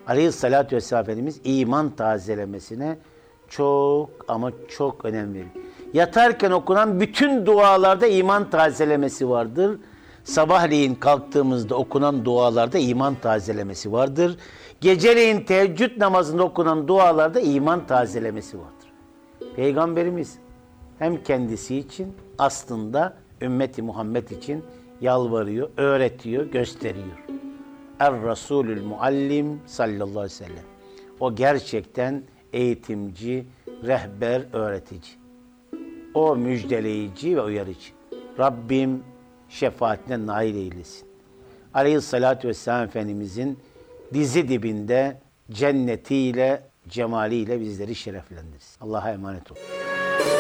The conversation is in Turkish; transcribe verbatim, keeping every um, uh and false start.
Aleyhissalatü vesselam Efendimiz iman tazelemesine çok ama çok önem veriyor. Yatarken okunan bütün dualarda iman tazelemesi vardır. Sabahleyin kalktığımızda okunan dualarda iman tazelemesi vardır. Geceleyin teheccüd namazında okunan dualarda iman tazelemesi vardır. Peygamberimiz hem kendisi için aslında ümmeti Muhammed için yalvarıyor, öğretiyor, gösteriyor. Er-Rasulül Muallim sallallahu aleyhi ve sellem. O gerçekten eğitimci, rehber, öğretici. O müjdeleyici ve uyarıcı. Rabbim şefaatine nail eylesin. Aleyhissalatü vesselam Efendimizin dizi dibinde cennetiyle, cemaliyle bizleri şereflendirsin. Allah'a emanet olun.